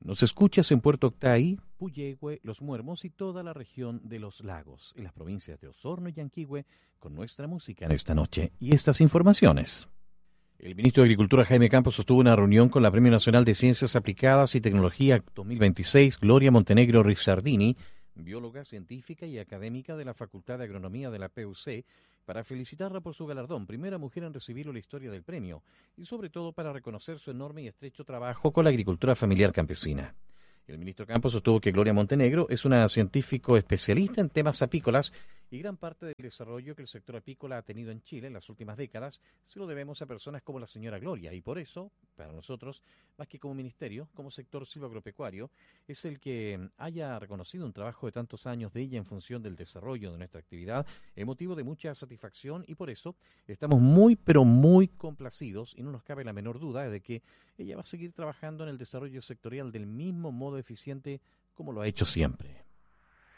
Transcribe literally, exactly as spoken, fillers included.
Nos escuchas en Puerto Octay, Puyehue, Los Muermos y toda la región de los lagos, en las provincias de Osorno y Yanquihue, con nuestra música en esta noche y estas informaciones. El ministro de Agricultura, Jaime Campos, sostuvo una reunión con la Premio Nacional de Ciencias Aplicadas y Tecnología dos mil veintiséis, Gloria Montenegro Rizzardini, bióloga, científica y académica de la Facultad de Agronomía de la P U C, para felicitarla por su galardón, primera mujer en recibirlo en la historia del premio, y sobre todo para reconocer su enorme y estrecho trabajo con la agricultura familiar campesina. El ministro Campos sostuvo que Gloria Montenegro es una científico especialista en temas apícolas y gran parte del desarrollo que el sector apícola ha tenido en Chile en las últimas décadas se lo debemos a personas como la señora Gloria, y por eso, para nosotros, más que como ministerio, como sector silvagropecuario, es el que haya reconocido un trabajo de tantos años de ella en función del desarrollo de nuestra actividad, es motivo de mucha satisfacción y por eso estamos muy, pero muy complacidos y no nos cabe la menor duda de que ella va a seguir trabajando en el desarrollo sectorial del mismo modo eficiente como lo ha hecho siempre.